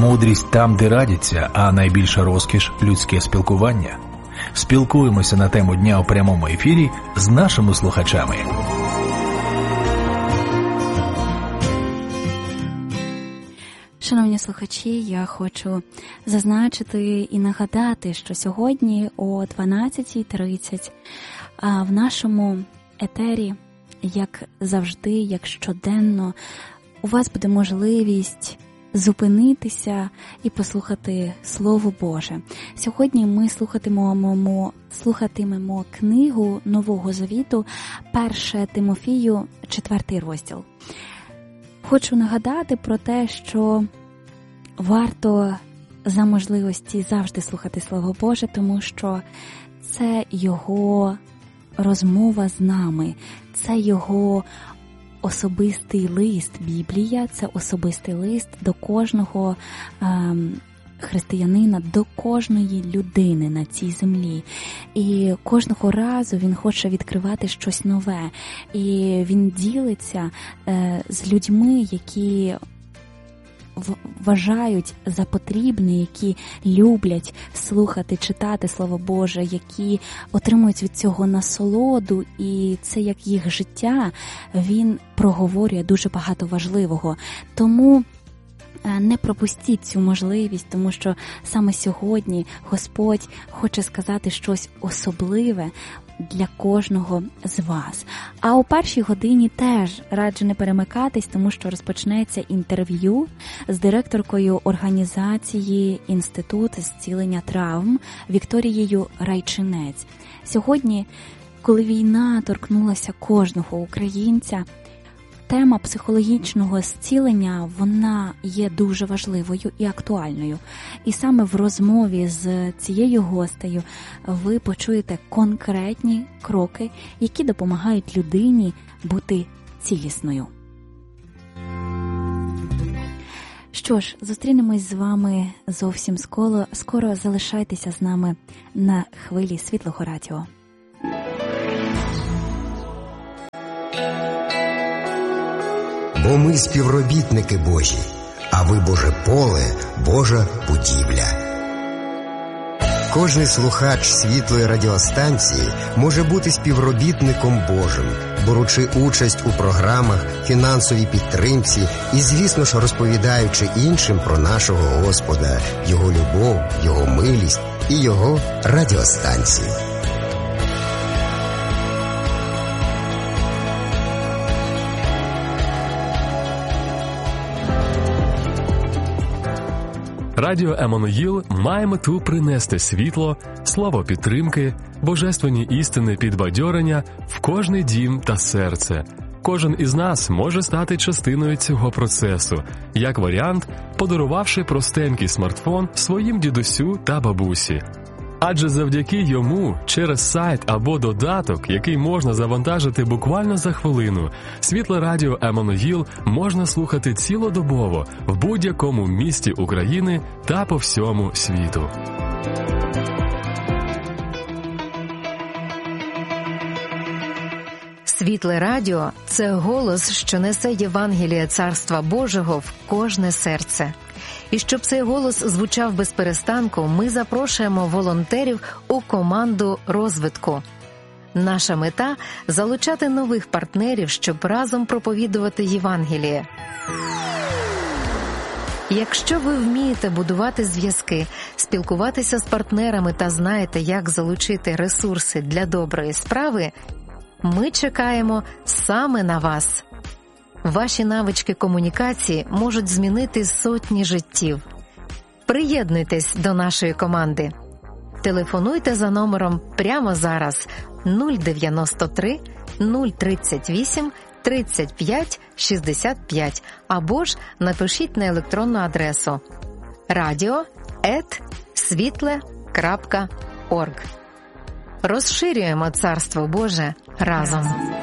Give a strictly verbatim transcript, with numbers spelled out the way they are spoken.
Мудрість там, де радяться, а найбільша розкіш – людське спілкування. Спілкуємося на тему дня у прямому ефірі з нашими слухачами. Шановні слухачі, я хочу зазначити і нагадати, що сьогодні о дванадцятій тридцять в нашому етері, як завжди, як щоденно, у вас буде можливість зупинитися і послухати Слово Боже. Сьогодні ми слухатимемо, слухатимемо книгу Нового Завіту, перше Тимофію, четвертий розділ. Хочу нагадати про те, що варто за можливості завжди слухати Слово Боже, тому що це Його розмова з нами, це Його особистий лист. Біблія – це особистий лист до кожного ем, християнина, до кожної людини на цій землі. І кожного разу він хоче відкривати щось нове. І він ділиться е, з людьми, які вважають за потрібне, які люблять слухати, читати Слово Боже, які отримують від цього насолоду, і це як їх життя, він проговорює дуже багато важливого. Тому не пропустіть цю можливість, тому що саме сьогодні Господь хоче сказати щось особливе для кожного з вас. А у першій годині теж раджу не перемикатись, тому що розпочнеться інтерв'ю з директоркою організації «Інститут зцілення травм» Вікторією Райчинець. Сьогодні, коли війна торкнулася кожного українця, тема психологічного зцілення, вона є дуже важливою і актуальною. І саме в розмові з цією гостею ви почуєте конкретні кроки, які допомагають людині бути цілісною. Що ж, зустрінемось з вами зовсім скоро. Скоро залишайтеся з нами на хвилі Світлого Радіо. Бо ми співробітники Божі, а ви Боже поле, Божа будівля. Кожний слухач світлої радіостанції може бути співробітником Божим, беручи участь у програмах, фінансовій підтримці і, звісно ж, розповідаючи іншим про нашого Господа, Його любов, Його милість і Його радіостанції. Радіо Еммануїл має мету принести світло, слово підтримки, божественні істини підбадьорення в кожний дім та серце. Кожен із нас може стати частиною цього процесу, як варіант, подарувавши простенький смартфон своїм дідусю та бабусі. Адже завдяки йому через сайт або додаток, який можна завантажити буквально за хвилину, світле радіо Еммануїл можна слухати цілодобово в будь-якому місті України та по всьому світу. Світле радіо – це голос, що несе Євангеліє Царства Божого в кожне серце. І щоб цей голос звучав без перестанку, ми запрошуємо волонтерів у команду розвитку. Наша мета – залучати нових партнерів, щоб разом проповідувати Євангеліє. Якщо ви вмієте будувати зв'язки, спілкуватися з партнерами та знаєте, як залучити ресурси для доброї справи, ми чекаємо саме на вас. Ваші навички комунікації можуть змінити сотні життів. Приєднуйтесь до нашої команди. Телефонуйте за номером прямо зараз нуль дев'яносто три нуль тридцять вісім тридцять п'ять шістдесят п'ять або ж напишіть на електронну адресу радіо ет світле крапка орг. Розширюємо Царство Боже разом.